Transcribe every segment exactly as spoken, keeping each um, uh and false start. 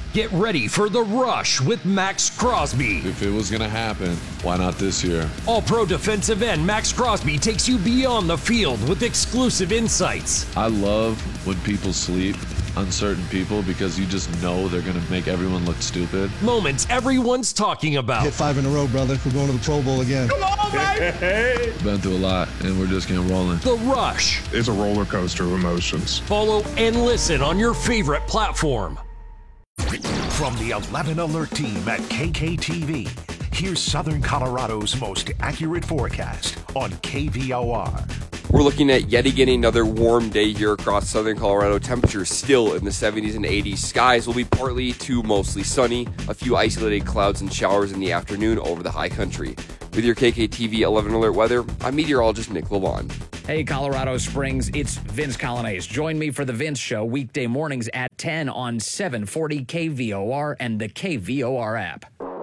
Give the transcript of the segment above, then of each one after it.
Get ready for The Rush with Max Crosby. If it was going to happen, why not this year? All-Pro defensive end Max Crosby takes you beyond the field with exclusive insights. I love when people sleep on certain people because you just know they're going to make everyone look stupid. Moments everyone's talking about. Hit five in a row, brother. We're going to the Pro Bowl again. Come on, baby! Been through a lot, and we're just getting rolling. The Rush. It's a roller coaster of emotions. Follow and listen on your favorite platform. From the eleven Alert team at K K T V, here's Southern Colorado's most accurate forecast on K V O R. We're looking at yet again another warm day here across southern Colorado. Temperatures still in the seventies and eighties. Skies will be partly to mostly sunny. A few isolated clouds and showers in the afternoon over the high country. With your K K T V eleven Alert weather, I'm meteorologist Nick Lalonde. Hey, Colorado Springs, it's Vince Colonnese. Join me for the Vince Show weekday mornings at ten on seven forty K V O R and the K V O R app.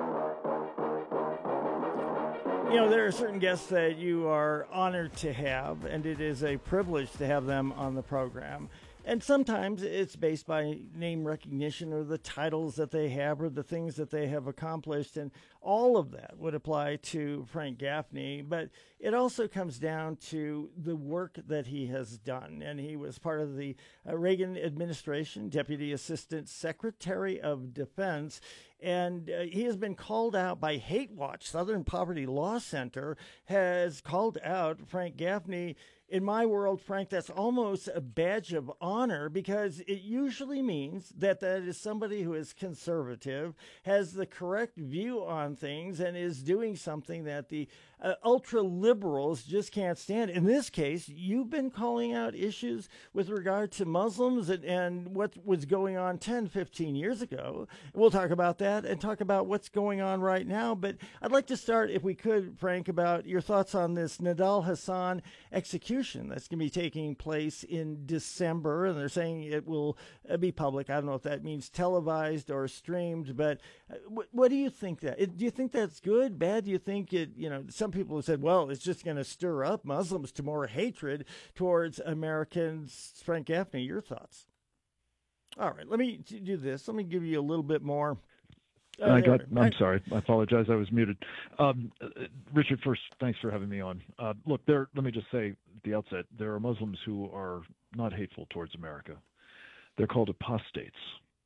You know, there are certain guests that you are honored to have, and it is a privilege to have them on the program. And sometimes it's based by name recognition or the titles that they have or the things that they have accomplished. And all of that would apply to Frank Gaffney. But it also comes down to the work that he has done. And he was part of the uh, Reagan administration, Deputy Assistant Secretary of Defense. And uh, he has been called out by Hate Watch. Southern Poverty Law Center has called out Frank Gaffney. In my world, Frank, that's almost a badge of honor because it usually means that that is somebody who is conservative, has the correct view on things, and is doing something that the uh, ultra-liberals just can't stand. In this case, you've been calling out issues with regard to Muslims and, and what was going on ten, fifteen years ago. We'll talk about that and talk about what's going on right now. But I'd like to start, if we could, Frank, about your thoughts on this Nidal Hasan execution that's going to be taking place in December, and they're saying it will uh, be public. I don't know if that means televised or streamed, but uh, what, what do you think that? It, do you think that's good, bad? Do you think it, you know, some people have said, well, it's just going to stir up Muslims to more hatred towards Americans. Frank Gaffney, your thoughts? All right, let me do this. Let me give you a little bit more. Uh, I got. I'm sorry. I apologize. I was muted. Um, Richard, first, thanks for having me on. Uh, look, there. Let me just say at the outset, there are Muslims who are not hateful towards America. They're called apostates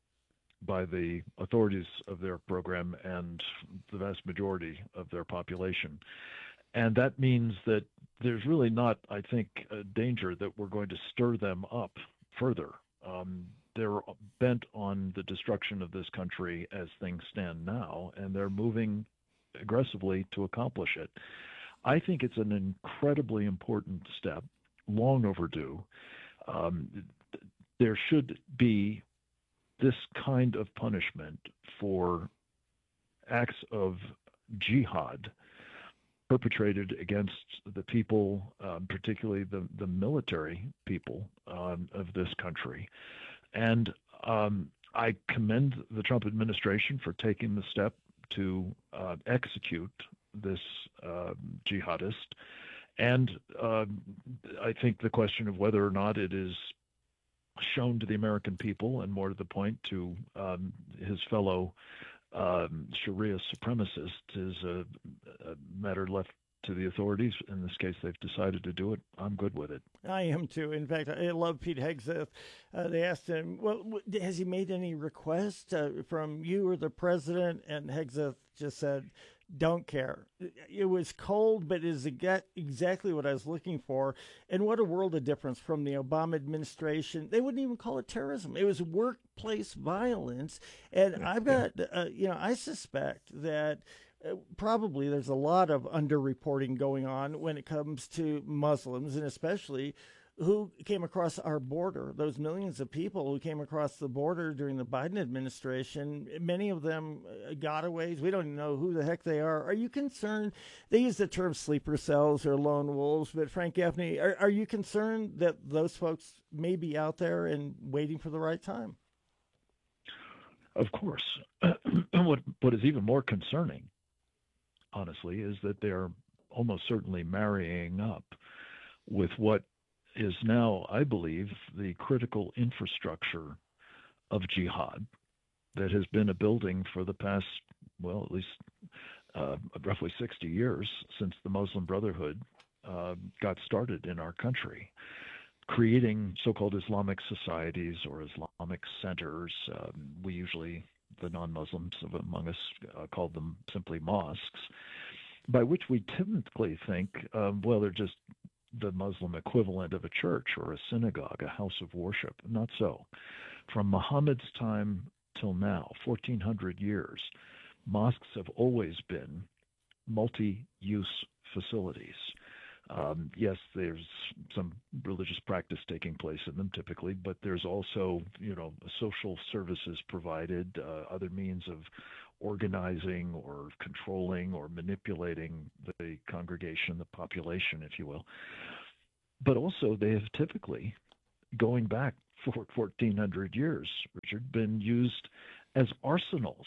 by the authorities of their program and the vast majority of their population, and that means that there's really not, I think, a danger that we're going to stir them up further. Um, They're bent on the destruction of this country as things stand now, and they're moving aggressively to accomplish it. I think it's an incredibly important step, long overdue. Um, there should be this kind of punishment for acts of jihad perpetrated against the people, um, particularly the, the military people um, of this country. And um, I commend the Trump administration for taking the step to uh, execute this uh, jihadist. And uh, I think the question of whether or not it is shown to the American people, and more to the point, to um, his fellow um, Sharia supremacists, is a, a matter left to the authorities. In this case, they've decided to do it. I'm good with it. I am too. In fact, I love Pete Hegseth. Uh, they asked him, well, has he made any requests uh, from you or the president? And Hegseth just said, don't care. It was cold, but it is exactly what I was looking for. And what a world of difference from the Obama administration. They wouldn't even call it terrorism. It was workplace violence. And yeah, I've got, yeah. uh, you know, I suspect that Uh, probably there's a lot of underreporting going on when it comes to Muslims, and especially who came across our border, those millions of people who came across the border during the Biden administration. Many of them uh, gotaways. We don't even know who the heck they are. Are you concerned? They use the term sleeper cells or lone wolves, but Frank Gaffney, are, are you concerned that those folks may be out there and waiting for the right time? Of course. what, what is even more concerning, honestly, is that they're almost certainly marrying up with what is now, I believe, the critical infrastructure of jihad, that has been a building for the past, well, at least uh, roughly sixty years since the Muslim Brotherhood uh, got started in our country, creating so-called Islamic societies or Islamic centers. Um, we usually, the non-Muslims among us, uh, called them simply mosques, by which we typically think, um, well, they're just the Muslim equivalent of a church or a synagogue, a house of worship. Not so. From Muhammad's time till now, fourteen hundred years, mosques have always been multi-use facilities. Um, yes, there's some religious practice taking place in them typically, but there's also, you know, social services provided, uh, other means of organizing or controlling or manipulating the congregation, the population, if you will. But also they have typically, going back for fourteen hundred years, Richard, been used as arsenals,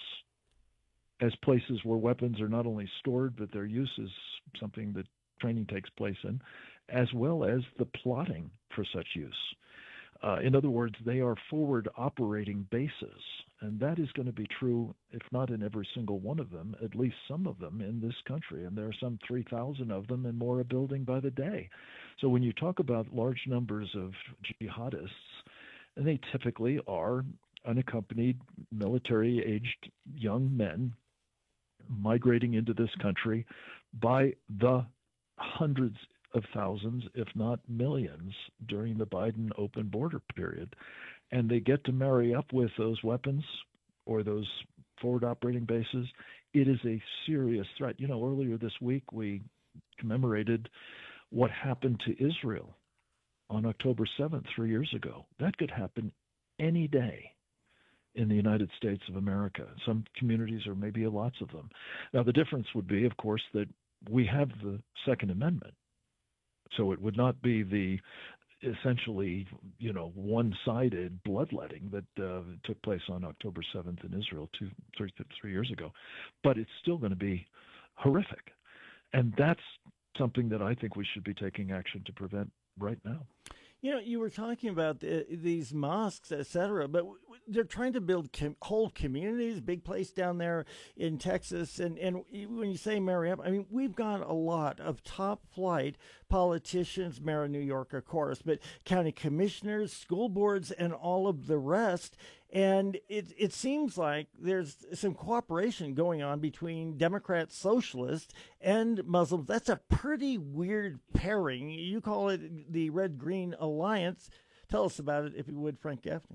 as places where weapons are not only stored, but their use is something that training takes place in, as well as the plotting for such use. Uh, in other words, they are forward operating bases, and that is going to be true, if not in every single one of them, at least some of them in this country, and there are some three thousand of them and more are building by the day. So when you talk about large numbers of jihadists, and they typically are unaccompanied, military-aged young men migrating into this country by the hundreds of thousands, if not millions, during the Biden open border period. And they get to marry up with those weapons or those forward operating bases. It is a serious threat. You know, earlier this week, we commemorated what happened to Israel on October seventh, three years ago. That could happen any day in the United States of America. Some communities, or maybe lots of them. Now, the difference would be, of course, that we have the Second Amendment. So it would not be the essentially, you know, one-sided bloodletting that uh, took place on October seventh in Israel two, three, three years ago. But it's still going to be horrific. And that's something that I think we should be taking action to prevent right now. You know, you were talking about the, these mosques, et cetera, but w- they're trying to build com- whole communities, big place down there in Texas. And, and when you say marry up, I mean, we've got a lot of top flight politicians, mayor of New York, of course, but county commissioners, school boards, and all of the rest. And it it seems like there's some cooperation going on between Democrats, socialists, and Muslims. That's a pretty weird pairing. You call it the Red-Green Alliance. Tell us about it, if you would, Frank Gaffney.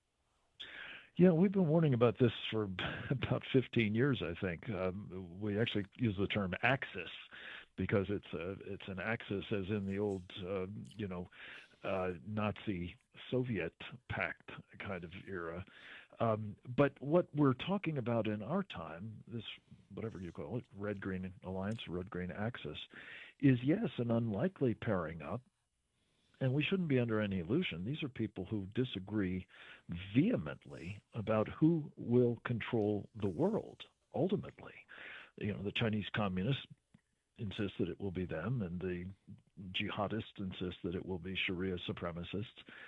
Yeah, we've been warning about this for about fifteen years, I think. Um, we actually use the term axis because it's a, it's an axis as in the old, uh, you know, uh, Nazi Soviet pact kind of era. Um, but what we're talking about in our time, this, whatever you call it, Red-Green Alliance, Red-Green Axis, is, yes, an unlikely pairing up. And we shouldn't be under any illusion. These are people who disagree vehemently about who will control the world, ultimately. You know, the Chinese communists insist that it will be them, and the jihadists insist that it will be Sharia supremacists.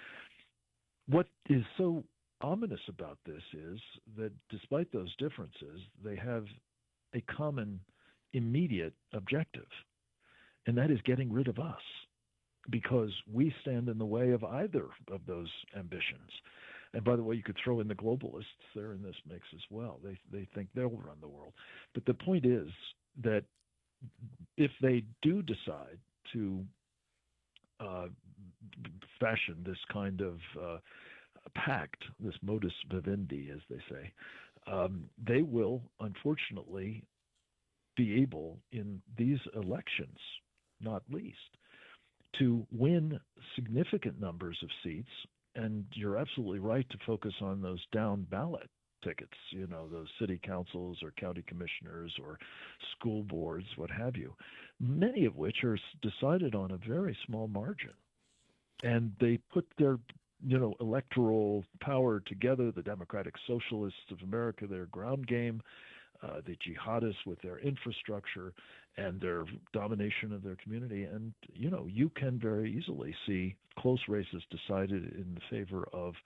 What is so ominous about this is that despite those differences, they have a common immediate objective, and that is getting rid of us, because we stand in the way of either of those ambitions. And by the way, you could throw in the globalists. They're in this mix as well. They they think they'll run the world. But the point is that if they do decide to uh, fashion this kind of uh, pact, this modus vivendi, as they say, um, they will unfortunately be able in these elections, not least, to win significant numbers of seats. And you're absolutely right to focus on those down ballot tickets, you know, those city councils or county commissioners or school boards, what have you, many of which are decided on a very small margin. And they put their, you know, electoral power together, the Democratic Socialists of America, their ground game, uh, the jihadists with their infrastructure and their domination of their community. And, you know, you can very easily see close races decided in favor of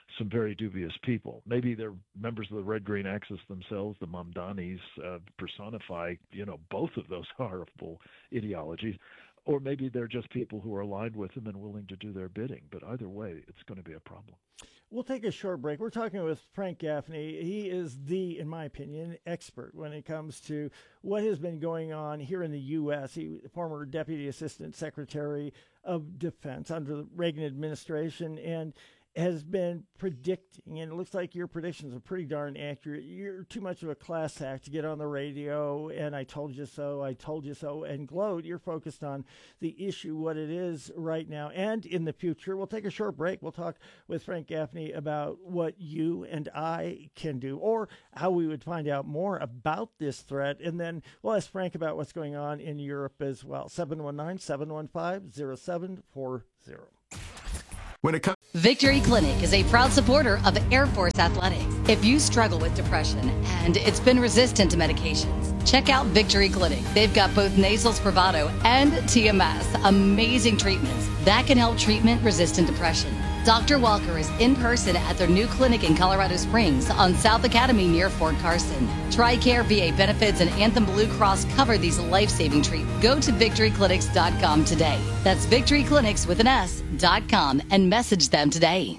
some very dubious people. Maybe they're members of the Red Green Axis themselves. The Mamdanis uh, personify, you know, both of those horrible ideologies. Or maybe they're just people who are aligned with them and willing to do their bidding. But either way, it's going to be a problem. We'll take a short break. We're talking with Frank Gaffney. He is the, in my opinion, expert when it comes to what has been going on here in the U S. He former Deputy Assistant Secretary of Defense under the Reagan administration, and has been predicting, and it looks like your predictions are pretty darn accurate. You're too much of a class act to get on the radio and I told you so, I told you so, and gloat. You're focused on the issue, what it is right now and in the future. We'll take a short break. We'll talk with Frank Gaffney about what you and I can do, or how we would find out more about this threat. And then we'll ask Frank about what's going on in Europe as well. seven one nine, seven one five, zero seven four zero. When it comes Victory Clinic is a proud supporter of Air Force Athletics. If you struggle with depression and it's been resistant to medications, check out Victory Clinic. They've got both nasal Spravato and T M S, amazing treatments that can help treatment-resistant depression. Doctor Walker is in person at their new clinic in Colorado Springs on South Academy near Fort Carson. TRICARE, V A Benefits, and Anthem Blue Cross cover these life-saving treatments. Go to victory clinics dot com today. That's victory clinics with an S dot com and message them today.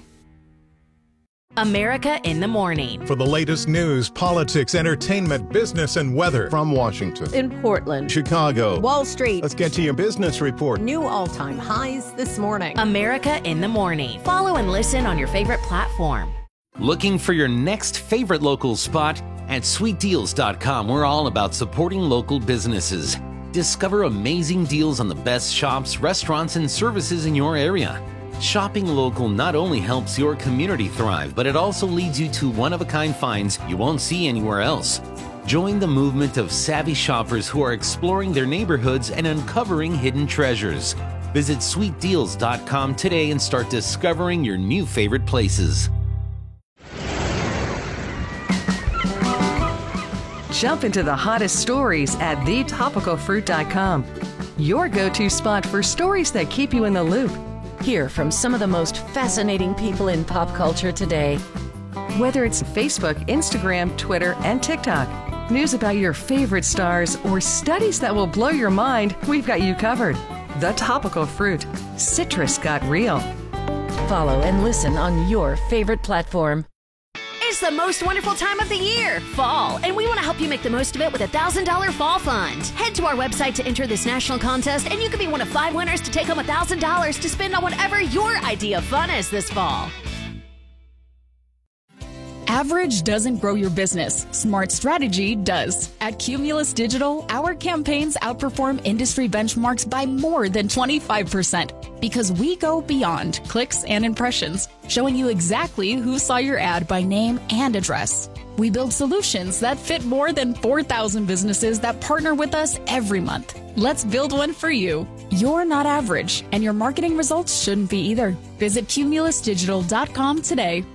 America in the Morning. For the latest news, politics, entertainment, business, and weather. From Washington, in Portland, Chicago, Wall Street. Let's get to your business report. New all-time highs this morning. America in the Morning. Follow and listen on your favorite platform. Looking for your next favorite local spot? At sweet deals dot com, we're all about supporting local businesses. Discover amazing deals on the best shops, restaurants, and services in your area. Shopping local not only helps your community thrive, but it also leads you to one-of-a-kind finds you won't see anywhere else. Join the movement of savvy shoppers who are exploring their neighborhoods and uncovering hidden treasures. Visit sweet deals dot com today and start discovering your new favorite places. Jump into the hottest stories at the topical fruit dot com. Your go-to spot for stories that keep you in the loop. Hear from some of the most fascinating people in pop culture today. Whether it's Facebook, Instagram, Twitter, and TikTok, news about your favorite stars, or studies that will blow your mind, we've got you covered. The Topical Fruit. Citrus got real. Follow and listen on your favorite platform. It's the most wonderful time of the year, fall, and we want to help you make the most of it with a one thousand dollars Fall Fund. Head to our website to enter this national contest, and you could be one of five winners to take home one thousand dollars to spend on whatever your idea of fun is this fall. Average doesn't grow your business. Smart strategy does. At Cumulus Digital, our campaigns outperform industry benchmarks by more than twenty-five percent because we go beyond clicks and impressions, showing you exactly who saw your ad by name and address. We build solutions that fit more than four thousand businesses that partner with us every month. Let's build one for you. You're not average, and your marketing results shouldn't be either. Visit cumulus digital dot com today.